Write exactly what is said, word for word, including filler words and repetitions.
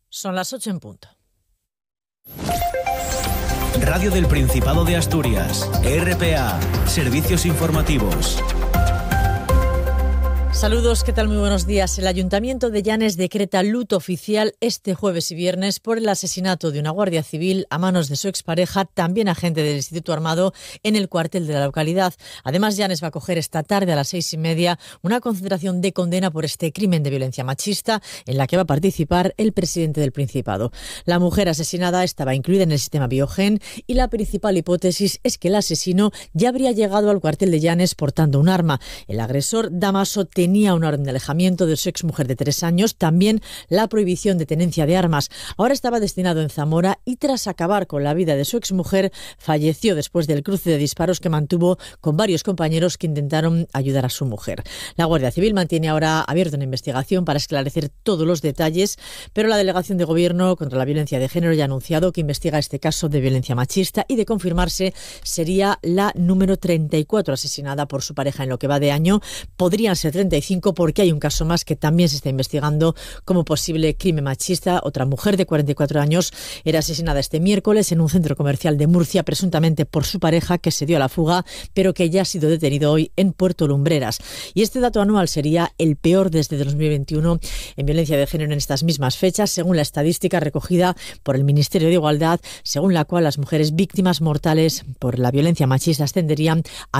Son las ocho en punto. Radio del Principado de Asturias, R P A, Servicios Informativos. Saludos, ¿qué tal? Muy buenos días. El Ayuntamiento de Llanes decreta luto oficial este jueves y viernes por el asesinato de una guardia civil a manos de su expareja, también agente del Instituto Armado, en el cuartel de la localidad. Además, Llanes va a acoger esta tarde a las seis y media una concentración de condena por este crimen de violencia machista en la que va a participar el presidente del Principado. La mujer asesinada estaba incluida en el sistema Biogen y la principal hipótesis es que el asesino ya habría llegado al cuartel de Llanes portando un arma. El agresor, Damaso, tenía Tenía una orden de alejamiento de su exmujer de tres años, también la prohibición de tenencia de armas. Ahora estaba destinado en Zamora y tras acabar con la vida de su exmujer, falleció después del cruce de disparos que mantuvo con varios compañeros que intentaron ayudar a su mujer. La Guardia Civil mantiene ahora abierta una investigación para esclarecer todos los detalles, pero la Delegación de Gobierno contra la Violencia de Género ya ha anunciado que investiga este caso de violencia machista y, de confirmarse, sería la número treinta y cuatro asesinada por su pareja en lo que va de año. Podrían ser treinta y cinco porque hay un caso más que también se está investigando como posible crimen machista. Otra mujer de cuarenta y cuatro años era asesinada este miércoles en un centro comercial de Murcia, presuntamente por su pareja, que se dio a la fuga, pero que ya ha sido detenido hoy en Puerto Lumbreras. Y este dato anual sería el peor desde dos mil veintiuno en violencia de género en estas mismas fechas, según la estadística recogida por el Ministerio de Igualdad, según la cual las mujeres víctimas mortales por la violencia machista ascenderían a